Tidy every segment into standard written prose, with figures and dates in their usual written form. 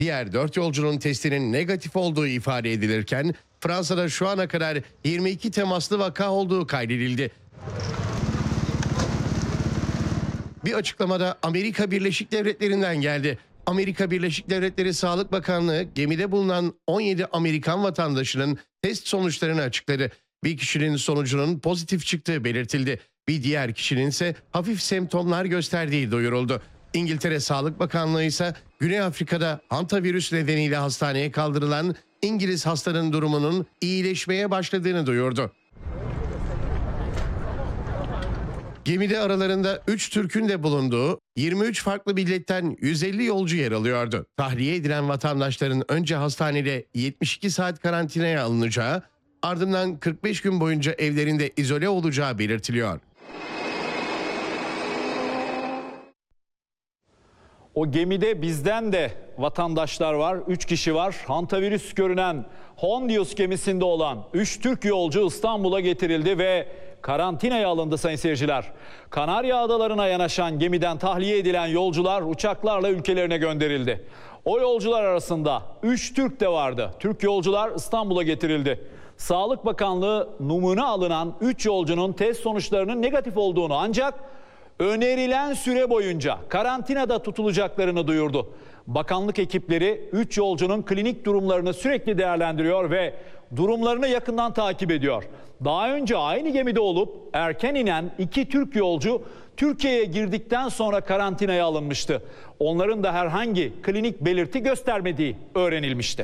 Diğer 4 yolcunun testinin negatif olduğu ifade edilirken Fransa'da şu ana kadar 22 temaslı vaka olduğu kaydedildi. Bir açıklamada Amerika Birleşik Devletleri'nden geldi. Amerika Birleşik Devletleri Sağlık Bakanlığı gemide bulunan 17 Amerikan vatandaşının test sonuçlarını açıkladı. Bir kişinin sonucunun pozitif çıktığı belirtildi. Bir diğer kişinin ise hafif semptomlar gösterdiği duyuruldu. İngiltere Sağlık Bakanlığı ise Güney Afrika'da hantavirüs nedeniyle hastaneye kaldırılan İngiliz hastanın durumunun iyileşmeye başladığını duyurdu. Gemide aralarında 3 Türk'ün de bulunduğu 23 farklı milletten 150 yolcu yer alıyordu. Tahliye edilen vatandaşların önce hastanede 72 saat karantinaya alınacağı, ardından 45 gün boyunca evlerinde izole olacağı belirtiliyor. O gemide bizden de vatandaşlar var. 3 kişi var. Hantavirüs görünen Hondius gemisinde olan 3 Türk yolcu İstanbul'a getirildi ve karantinaya alındı sayın seyirciler. Kanarya Adaları'na yanaşan gemiden tahliye edilen yolcular uçaklarla ülkelerine gönderildi. O yolcular arasında 3 Türk de vardı. Türk yolcular İstanbul'a getirildi. Sağlık Bakanlığı numune alınan 3 yolcunun test sonuçlarının negatif olduğunu ancak önerilen süre boyunca karantinada tutulacaklarını duyurdu. Bakanlık ekipleri 3 yolcunun klinik durumlarını sürekli değerlendiriyor ve durumlarını yakından takip ediyor. Daha önce aynı gemide olup erken inen 2 Türk yolcu Türkiye'ye girdikten sonra karantinaya alınmıştı. Onların da herhangi klinik belirti göstermediği öğrenilmişti.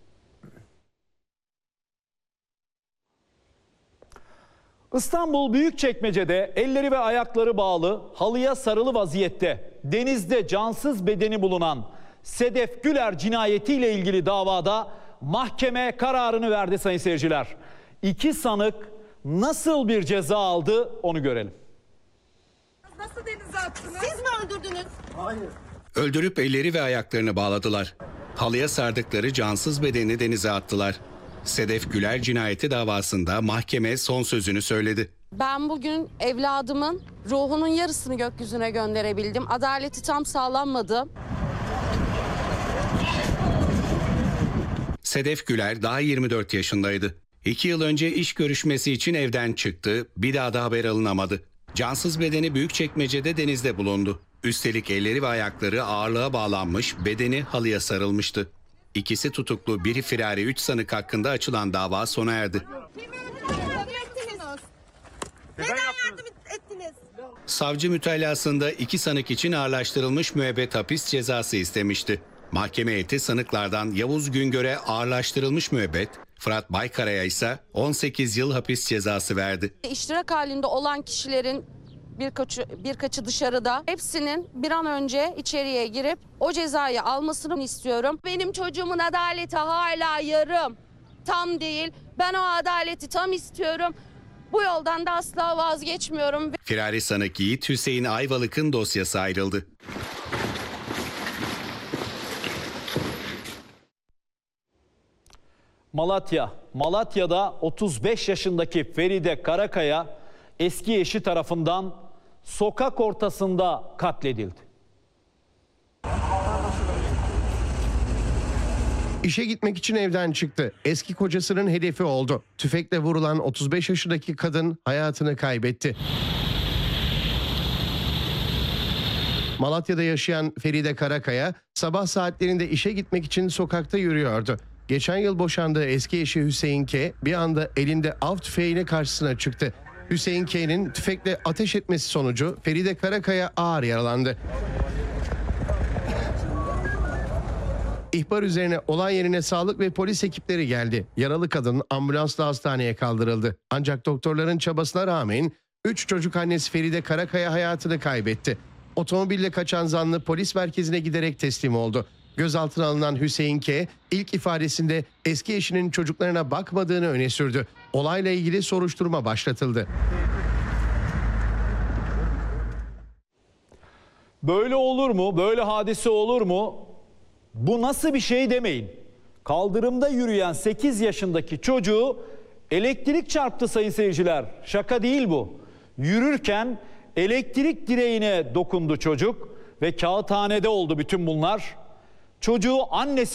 İstanbul Büyükçekmece'de elleri ve ayakları bağlı, halıya sarılı vaziyette denizde cansız bedeni bulunan Sedef Güler cinayetiyle ilgili davada mahkeme kararını verdi sayın seyirciler. 2 sanık nasıl bir ceza aldı onu görelim. Nasıl denize attınız? Siz mi öldürdünüz? Hayır. Öldürüp elleri ve ayaklarını bağladılar. Halıya sardıkları cansız bedeni denize attılar. Sedef Güler cinayeti davasında mahkeme son sözünü söyledi. Ben bugün evladımın ruhunun yarısını gökyüzüne gönderebildim. Adaleti tam sağlanmadı. Sedef Güler daha 24 yaşındaydı. 2 yıl önce iş görüşmesi için evden çıktı, bir daha da haber alınamadı. Cansız bedeni Büyükçekmece'de denizde bulundu. Üstelik elleri ve ayakları ağırlığa bağlanmış, bedeni halıya sarılmıştı. İkisi tutuklu, biri firari. 3 sanık hakkında açılan dava sona erdi. Neden yardım ettiniz? Savcı mütalasında 2 sanık için ağırlaştırılmış müebbet hapis cezası istemişti. Mahkeme heyeti sanıklardan Yavuz Güngör'e ağırlaştırılmış müebbet, Fırat Baykara'ya ise 18 yıl hapis cezası verdi. İştirak halinde olan kişilerin birkaçı dışarıda. Hepsinin bir an önce içeriye girip o cezayı almasını istiyorum. Benim çocuğumun adaleti hala yarım, tam değil. Ben o adaleti tam istiyorum. Bu yoldan da asla vazgeçmiyorum. Firari sanık Yiğit Hüseyin Ayvalık'ın dosyası ayrıldı. Malatya'da 35 yaşındaki Feride Karakaya eski eşi tarafından sokak ortasında katledildi. İşe gitmek için evden çıktı. Eski kocasının hedefi oldu. Tüfekle vurulan 35 yaşındaki kadın hayatını kaybetti. Malatya'da yaşayan Feride Karakaya sabah saatlerinde işe gitmek için sokakta yürüyordu. Geçen yıl boşandığı eski eşi Hüseyin K. bir anda elinde av tüfeğiyle karşısına çıktı. Hüseyin K'nin tüfekle ateş etmesi sonucu Feride Karakaya ağır yaralandı. İhbar üzerine olay yerine sağlık ve polis ekipleri geldi. Yaralı kadın ambulansla hastaneye kaldırıldı. Ancak doktorların çabasına rağmen 3 çocuk annesi Feride Karakaya hayatını kaybetti. Otomobille kaçan zanlı polis merkezine giderek teslim oldu. Gözaltına alınan Hüseyin K. ilk ifadesinde eski eşinin çocuklarına bakmadığını öne sürdü. Olayla ilgili soruşturma başlatıldı. Böyle olur mu? Böyle hadise olur mu? Bu nasıl bir şey demeyin. Kaldırımda yürüyen 8 yaşındaki çocuğu elektrik çarptı sayın seyirciler. Şaka değil bu. Yürürken elektrik direğine dokundu çocuk ve kağıthanede oldu bütün bunlar. Çocuğu annesi